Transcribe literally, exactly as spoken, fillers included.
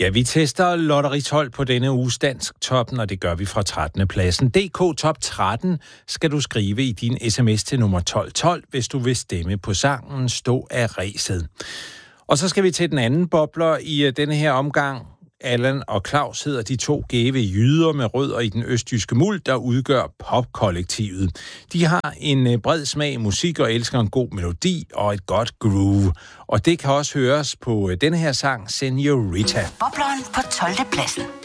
Ja, vi tester Lotteri tolv på denne uges Dansk Toppen, og det gør vi fra trettende pladsen. D K Top tretten skal du skrive i din sms til nummer tolv tolv, hvis du vil stemme på sangen Stå af ræset. Og så skal vi til den anden bobler i denne her omgang. Allan og Claus hedder de to gæve jyder med rødder i den østjyske muld, der udgør popkollektivet. De har en bred smag i musik og elsker en god melodi og et godt groove. Og det kan også høres på denne her sang, Senorita. Bobleren på tolvte pladsen.